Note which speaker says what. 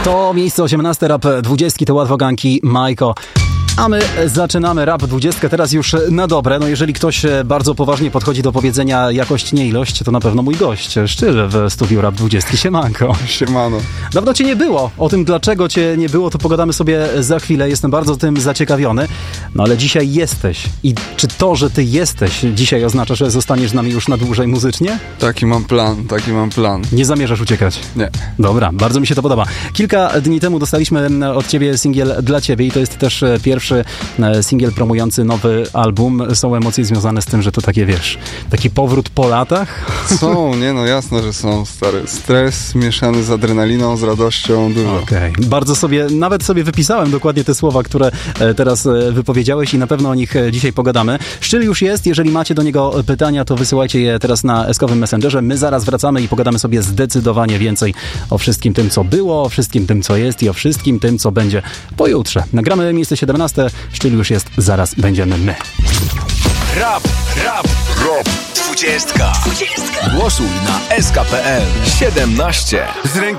Speaker 1: To miejsce 18, rap 20, to Łatwoganki, Majko. A my zaczynamy rap 20 teraz już na dobre. No jeżeli ktoś bardzo poważnie podchodzi do powiedzenia jakość, nie ilość, to na pewno mój gość, Sztyl w studiu rap 20. Siemanko.
Speaker 2: Siemano.
Speaker 1: Dawno cię nie było. O tym, dlaczego cię nie było, to pogadamy sobie za chwilę. Jestem bardzo tym zaciekawiony. No ale dzisiaj jesteś. I czy to, że ty jesteś dzisiaj oznacza, że zostaniesz z nami już na dłużej muzycznie?
Speaker 2: Taki mam plan.
Speaker 1: Nie zamierzasz uciekać?
Speaker 2: Nie.
Speaker 1: Dobra, bardzo mi się to podoba. Kilka dni temu dostaliśmy od ciebie singiel Dla ciebie i to jest też pierwszy singiel promujący nowy album. Są emocje związane z tym, że to takie, wiesz, taki powrót po latach?
Speaker 2: Są, nie no, jasno, że są, stary. Stres mieszany z adrenaliną, z radością, dużo.
Speaker 1: Okej. Bardzo nawet sobie wypisałem dokładnie te słowa, które teraz wypowiedziałeś i na pewno o nich dzisiaj pogadamy. Sztyl już jest, jeżeli macie do niego pytania, to wysyłajcie je teraz na eskowym Messengerze. My zaraz wracamy i pogadamy sobie zdecydowanie więcej o wszystkim tym, co było, o wszystkim tym, co jest i o wszystkim tym, co będzie pojutrze. Nagramy miejsce 17, Sztyl już jest, zaraz będziemy my.
Speaker 3: Rap 20. Głosuj na sk.pl 17.
Speaker 4: Z ręki